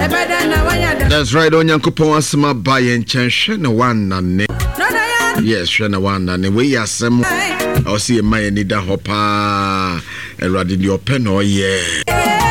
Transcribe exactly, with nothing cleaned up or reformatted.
That's right, on Yankupon Asma by and Chenchen one and yes, Shana one and we are some I'll see a man need a hopper and rather your pen or yeah.